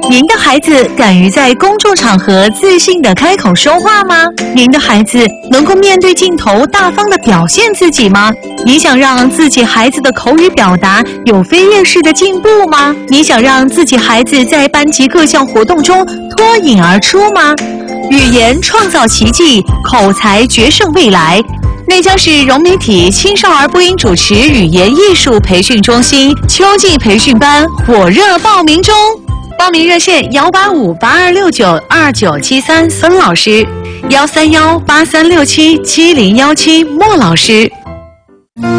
您的孩子敢于在公众场合自信地开口说话吗？您的孩子能够面对镜头大方地表现自己吗？你想让自己孩子的口语表达有飞跃式的进步吗？你想让自己孩子在班级各项活动中脱颖而出吗？语言创造奇迹，口才决胜未来。内江市融媒体青少儿播音主持语言艺术培训中心秋季培训班火热报名中，报名热线18582692973孙老师，13183677017莫老师。